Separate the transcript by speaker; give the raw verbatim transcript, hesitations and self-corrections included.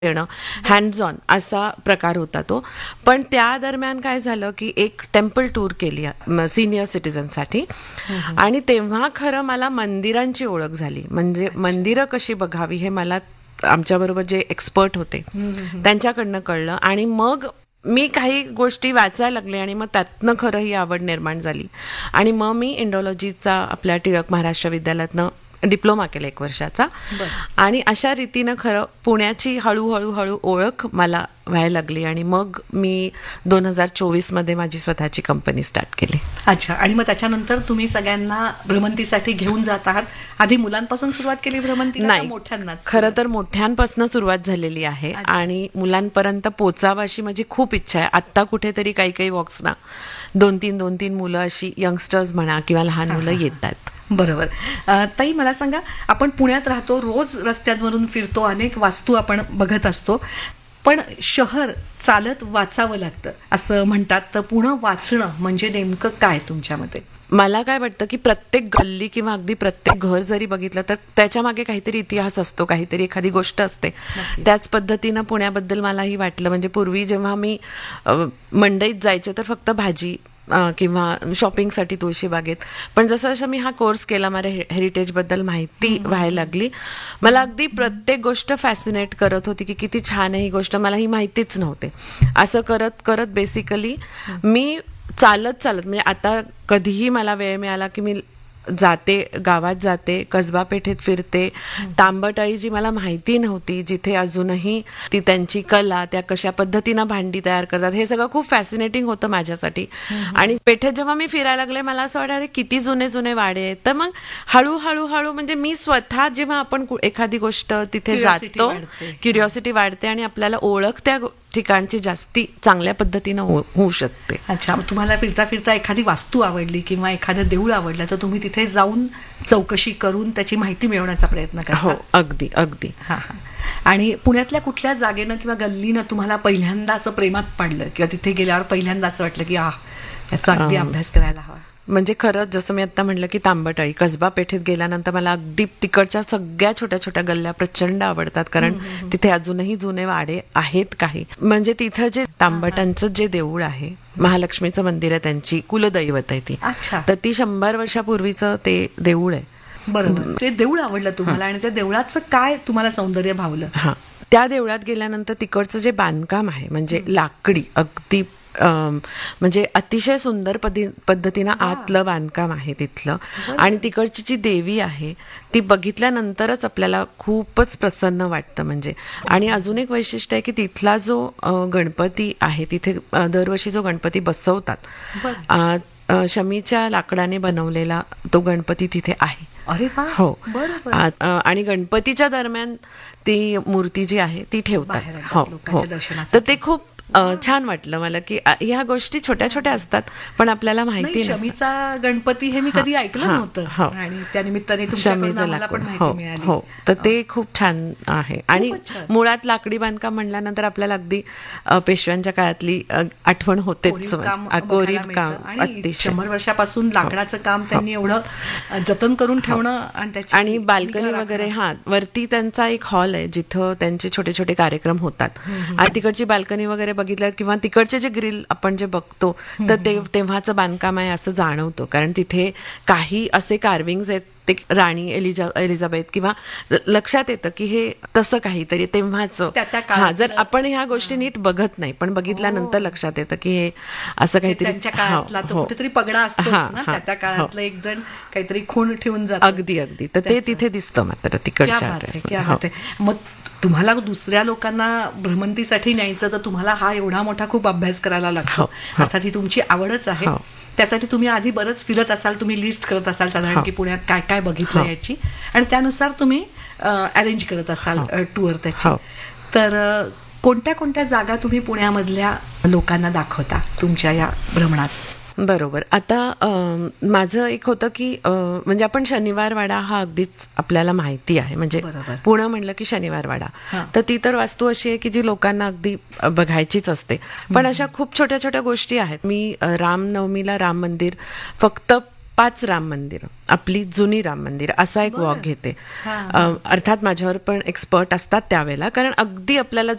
Speaker 1: येणं hands on असा प्रकार होता तो. पण त्या दरम्यान काय झालं की एक टेम्पल टूर केली सिनियर सिटीजनसाठी आणि तेव्हा खरं मला मंदिरांची ओळख झाली. म्हणजे मंदिरं कशी बघावी हे मला आमच्याबरोबर जे एक्सपर्ट होते त्यांच्याकडनं कळलं आणि मग मी काही गोष्टी वाचायला लागले आणि मग त्यातनं खरं ही आवड निर्माण झाली. आणि मग मी इंडॉलॉजीचा आपल्या टिळक महाराष्ट्र विद्यालयातनं डिप्लोमा केला एक वर्षाचा. आणि अशा रीतीनं खरं पुण्याची हळूहळू हळू ओळख मला व्हायला लागली आणि मग मी दोन हजार चोवीस मध्ये माझी स्वतःची कंपनी स्टार्ट केली.
Speaker 2: अच्छा. आणि मग त्याच्यानंतर तुम्ही सगळ्यांना भ्रमंतीसाठी घेऊन जात आहात. आधी मुलांपासून सुरुवात केली भ्रमंतीला?
Speaker 1: नाही,
Speaker 2: मोठ्यांनाच?
Speaker 1: खरं तर मोठ्यांपासून सुरुवात झालेली आहे आणि मुलांपर्यंत पोचावं अशी माझी खूप इच्छा आहे. आत्ता कुठेतरी काही काही वॉक्सना दोन तीन दोन तीन मुलं अशी यंगस्टर्स म्हणा किंवा लहान मुलं येतात.
Speaker 2: बरोबर. ताई मला सांगा, आपण पुण्यात राहतो, रोज रस्त्यांवरून फिरतो, अनेक वास्तू आपण बघत असतो, पण शहर चालत वाचावं लागतं असं म्हणतात. तर पुणे वाचणं म्हणजे नेमकं काय तुमच्या मते?
Speaker 1: मला काय वाटतं की प्रत्येक गल्ली किंवा अगदी प्रत्येक घर जरी बघितलं तर त्याच्या मागे काहीतरी इतिहास असतो, काहीतरी एखादी गोष्ट असते. त्याच पद्धतीनं पुण्याबद्दल मलाही वाटलं. म्हणजे पूर्वी जेव्हा मी मंडईत जायचे तर फक्त भाजी किंवा शॉपिंगसाठी तुळशीबागेत, पण जसं जसं मी हा कोर्स केला माझ्या हेरिटेज बद्दल माहिती व्हायला लागली. मला अगदी प्रत्येक गोष्ट फॅसिनेट करत होती की किती छान आहे ही गोष्ट, मला ही माहितीच नव्हते. असं करत करत बेसिकली मी चालत चालत म्हणजे आता कधीही मला वेळ मिळाला की मी जाते, गावात जाते, कसबा पेठेत फिरते. तांबटळी जी मला माहिती नव्हती, जिथे अजूनही ती त्यांची कला, त्या कशा पद्धतीनं भांडी तयार करतात, हे सगळं खूप फॅसिनेटिंग होतं माझ्यासाठी. आणि पेठेत जेव्हा मी फिरायला लागले मला असं वाटलं अरे किती जुने जुने वाडे आहेत. तर मग हळूहळू हळू म्हणजे मी स्वतः जेव्हा आपण एखादी गोष्ट तिथे जातो क्युरिओसिटी वाढते आणि आपल्याला ओळख त्या ठिकाणची जास्ती चांगल्या पद्धतीनं होऊ शकते.
Speaker 2: अच्छा. तुम्हाला फिरता फिरता एखादी वास्तू आवडली किंवा एखादं देऊळ आवडलं तर तुम्ही तिथे जाऊन चौकशी करून त्याची माहिती मिळवण्याचा प्रयत्न करता?
Speaker 1: हो, अगदी अगदी.
Speaker 2: हा हा. आणि पुण्यातल्या कुठल्या जागेनं किंवा गल्लीनं तुम्हाला पहिल्यांदा असं प्रेमात पडलं किंवा तिथे गेल्यावर पहिल्यांदा असं वाटलं की आ याचा अगदी अभ्यास करायला हवा?
Speaker 1: म्हणजे खरंच जसं मी आता म्हटलं की तांबटळी कसबा पेठेत गेल्यानंतर मला अगदी तिकडच्या सगळ्या छोट्या छोट्या गल्ल्या प्रचंड आवडतात, कारण तिथे अजूनही जुने वाडे आहेत काही. म्हणजे तिथं जे तांबटांचं जे देऊळ आहे, महालक्ष्मीचं मंदिर आहे, त्यांची कुलदैवत आहे ती. तर ती शंभर वर्षापूर्वीचं ते देऊळ आहे.
Speaker 2: बरोबर. ते देऊळ आवडलं तुम्हाला आणि त्या देवळाचं काय तुम्हाला सौंदर्य भावलं?
Speaker 1: हा, त्या देवळात गेल्यानंतर तिकडचं जे बांधकाम आहे म्हणजे लाकडी अगदी म्हणजे अतिशय सुंदर पद्धतीनं आतलं बांधकाम आहे तिथलं. आणि तिकडची जी देवी आहे ती बघितल्यानंतरच आपल्याला खूपच प्रसन्न वाटतं. म्हणजे आणि अजून एक वैशिष्ट्य आहे की तिथला जो गणपती आहे, तिथे दरवर्षी जो गणपती बसवतात शमीच्या लाकडाने बनवलेला तो गणपती तिथे आहे.
Speaker 2: अरे वा.
Speaker 1: हो. आणि गणपतीच्या दरम्यान ती मूर्ती जी आहे ती ठेवतात. हो हो. तर ते खूप छान वाटलं मला की ह्या गोष्टी छोट्या छोट्या असतात पण आपल्याला माहिती नसतं.
Speaker 2: शमीचा गणपती हे मी कधी ऐकलं नव्हतं आणि त्या निमित्ताने तुमच्याकडून मला पण माहिती मिळाली.
Speaker 1: हो, तर ते खूप छान आहे. आणि मुळात लाकडी बांधकाम म्हणल्यानंतर आपल्याला अगदी पेशव्यांच्या काळातली आठवण होतेच. कोरीव काम अतिशय
Speaker 2: शंभर वर्षापासून लाकडाचं काम त्यांनी एवढं जतन करून ठेवणं.
Speaker 1: आणि बाल्कनी वगैरे. हा, वरती त्यांचा एक हॉल आहे जिथं त्यांचे छोटे छोटे कार्यक्रम होतात. आणि तिकडची बाल्कनी वगैरे बघितलं किंवा तिकडचे जे ग्रिल आपण जे बघतो तर ते तेव्हाचं बांधकाम आहे असं जाणवतं, कारण तिथे काही असे कार्विंग्स आहेत ते राणी एलिजा एलिझाबेथ किंवा लक्षात येतं की हे तसं काहीतरी तेव्हाचं. हा, जर आपण ह्या गोष्टी नीट बघत नाही पण बघितल्यानंतर लक्षात येतं की हे असं काहीतरी
Speaker 2: कुठेतरी पगडा असतो ना त्या काळातलं एक जण काहीतरी खूण ठेवून जातं.
Speaker 1: अगदी अगदी. तर ते तिथे दिसतं मात्र तिकडच्या.
Speaker 2: मग तुम्हाला दुसऱ्या लोकांना भ्रमंतीसाठी न्यायचं तर तुम्हाला हा एवढा मोठा खूप अभ्यास करायला लागतो. अर्थात ही तुमची आवडच आहे. त्यासाठी तुम्ही आधी बरंच फिरत असाल, तुम्ही लिस्ट करत असाल साधारण की पुण्यात काय काय बघितलं याची, आणि त्यानुसार तुम्ही अरेंज करत असाल टूर त्याची. तर कोणत्या कोणत्या जागा तुम्ही पुण्यामधल्या लोकांना दाखवता तुमच्या या भ्रमणात?
Speaker 1: बरोबर. आता माझं एक होतं की म्हणजे आपण शनिवार वाडा हा अगदीच आपल्याला माहिती आहे. म्हणजे पुणे म्हणलं की शनिवार वाडा, तर ती तर वास्तू अशी आहे की जी लोकांना अगदी बघायचीच असते. पण अशा खूप छोट्या छोट्या गोष्टी आहेत. मी रामनवमीला राम मंदिर फक्त पाच राम मंदिरं, आपली जुनी राम मंदिर असा एक वॉक घेते. अर्थात माझ्यावर पण एक्सपर्ट असतात त्यावेळेला, कारण अगदी आपल्याला